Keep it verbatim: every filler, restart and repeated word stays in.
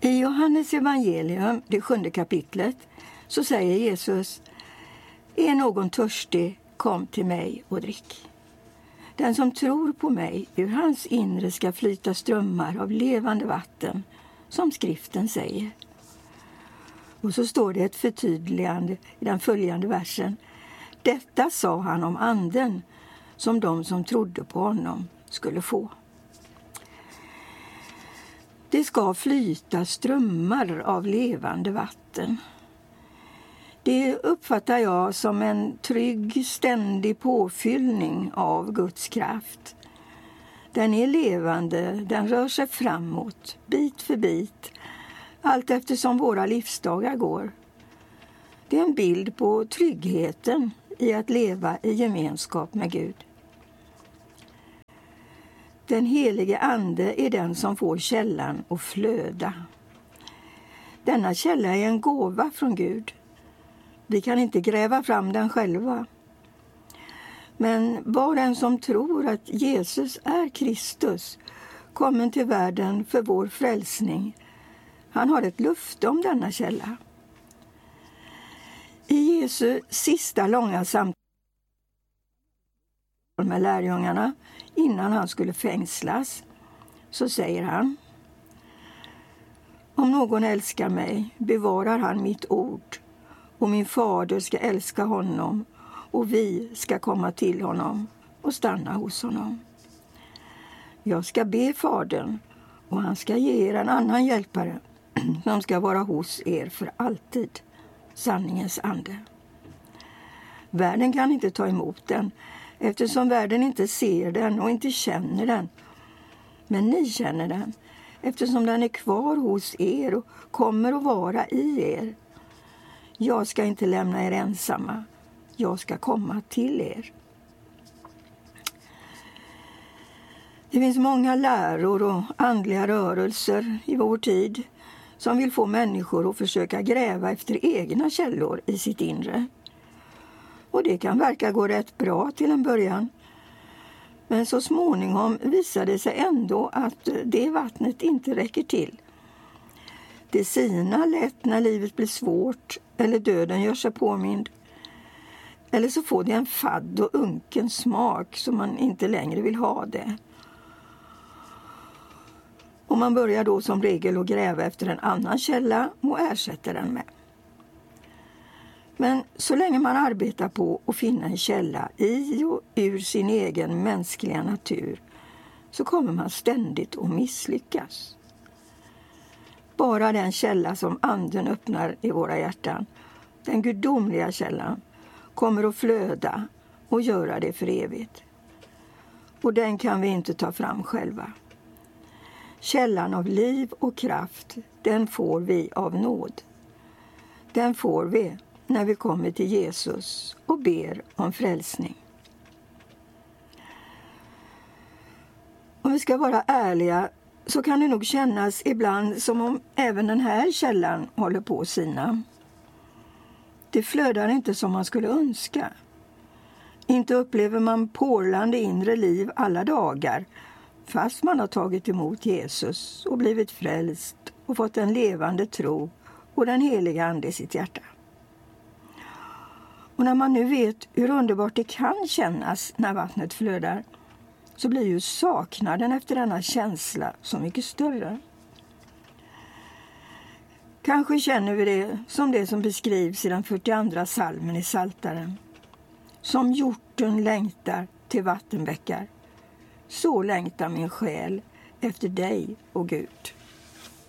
I Johannes evangelium, det sjunde kapitlet, så säger Jesus: är någon törstig, kom till mig och drick. Den som tror på mig, ur hans inre ska flyta strömmar av levande vatten, som skriften säger. Och så står det ett förtydligande i den följande versen. Detta sa han om anden, som de som trodde på honom skulle få. Det ska flyta strömmar av levande vatten. Det uppfattar jag som en trygg, ständig påfyllning av Guds kraft. Den är levande, den rör sig framåt, bit för bit, allt eftersom våra livsdagar går. Det är en bild på tryggheten i att leva i gemenskap med Gud. Den helige ande är den som får källan att flöda. Denna källa är en gåva från Gud. Vi kan inte gräva fram den själva. Men var den som tror att Jesus är Kristus, kommen till världen för vår frälsning, han har ett löfte om denna källa. I Jesu sista långa samtal med lärjungarna innan han skulle fängslas, så säger han: om någon älskar mig bevarar han mitt ord, och min fader ska älska honom, och vi ska komma till honom och stanna hos honom. Jag ska be fadern, och han ska ge er en annan hjälpare som ska vara hos er för alltid, sanningens ande. Världen kan inte ta emot den, eftersom världen inte ser den och inte känner den. Men ni känner den, eftersom den är kvar hos er och kommer att vara i er. Jag ska inte lämna er ensamma, jag ska komma till er. Det finns många läror och andliga rörelser i vår tid som vill få människor att försöka gräva efter egna källor i sitt inre. Och det kan verka gå rätt bra till en början. Men så småningom visar det sig ändå att det vattnet inte räcker till. Det sinar lätt när livet blir svårt eller döden gör sig påmind. Eller så får det en fadd och unken smak som man inte längre vill ha det. Och man börjar då som regel att gräva efter en annan källa och ersätter den med. Men så länge man arbetar på att finna en källa i och ur sin egen mänskliga natur, så kommer man ständigt att misslyckas. Bara den källa som anden öppnar i våra hjärtan, den gudomliga källan, kommer att flöda och göra det för evigt. Och den kan vi inte ta fram själva. Källan av liv och kraft, den får vi av nåd. Den får vi när vi kommer till Jesus och ber om frälsning. Om vi ska vara ärliga så kan det nog kännas ibland som om även den här källan håller på att sina. Det flödar inte som man skulle önska. Inte upplever man porlande inre liv alla dagar, fast man har tagit emot Jesus och blivit frälst och fått en levande tro och den heliga ande i sitt hjärta. Och när man nu vet hur underbart det kan kännas när vattnet flödar, så blir ju saknaden efter denna känsla så mycket större. Kanske känner vi det som det som beskrivs i den fyrtioandra psalmen i Psaltaren. Som hjorten längtar till vattenbäckar, så längtar min själ efter dig, o Gud.